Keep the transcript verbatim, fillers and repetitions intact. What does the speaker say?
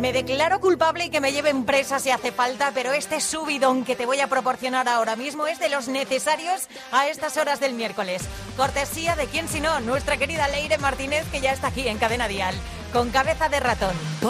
Me declaro culpable y que me lleven presa si hace falta, pero este subidón que te voy a proporcionar ahora mismo es de los necesarios a estas horas del miércoles. Cortesía de quién si no, nuestra querida Leire Martínez, que ya está aquí en Cadena Dial, con Cabeza de Ratón.